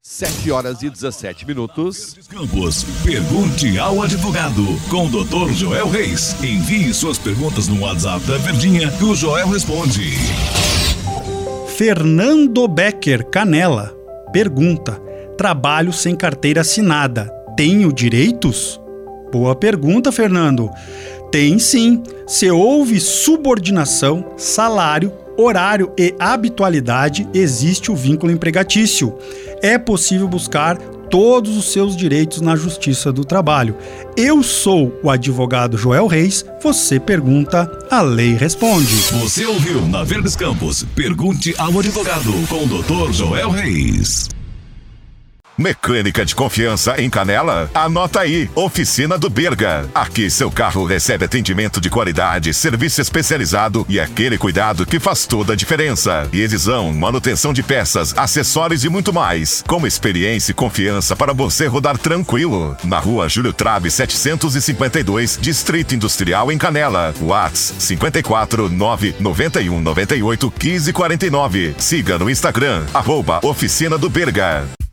7h17. Campos, pergunte ao advogado com o Dr. Joel Reis. Envie suas perguntas no WhatsApp da Verdinha que o Joel responde. Fernando Becker Canela pergunta: trabalho sem carteira assinada, tenho direitos? Boa pergunta, Fernando. Tem sim. Se houve subordinação, salário, horário e habitualidade, existe o vínculo empregatício. É possível buscar todos os seus direitos na Justiça do Trabalho. Eu sou o advogado Joel Reis. Você pergunta, a lei responde. Você ouviu na Verdes Campos, pergunte ao advogado com o Dr. Joel Reis. Mecânica de confiança em Canela? Anota aí, Oficina do Berga. Aqui seu carro recebe atendimento de qualidade, serviço especializado e aquele cuidado que faz toda a diferença. Revisão, manutenção de peças, acessórios e muito mais. Com experiência e confiança para você rodar tranquilo. Na rua Júlio Trabe 752, Distrito Industrial em Canela. WhatsApp 54 991 98 1549. Siga no Instagram, @Oficina do Berga.